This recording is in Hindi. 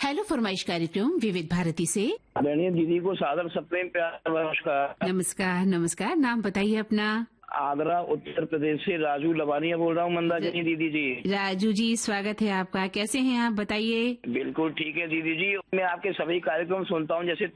हेलो फरमाइश कार्यक्रम विविध भारती से। आदरणीय दीदी को सादर सप्रेम प्यार नमस्कार। नमस्कार नमस्कार। नाम बताइए अपना। आगरा उत्तर प्रदेश से राजू लवानिया बोल रहा हूँ मंदाकिनी दीदी जी। राजू जी स्वागत है आपका। कैसे हैं आप बताइए। बिल्कुल ठीक है दीदी जी। मैं आपके सभी कार्यक्रम सुनता हूँ, जैसे